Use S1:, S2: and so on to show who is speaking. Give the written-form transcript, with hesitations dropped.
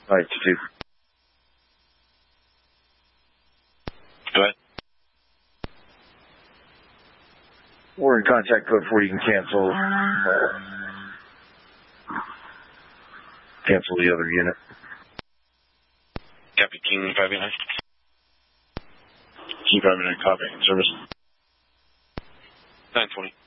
S1: All right, you too.
S2: Go ahead.
S1: We're in contact code 4. You can cancel the other unit.
S2: Copy, King 589. King 589, copy. Service. 920.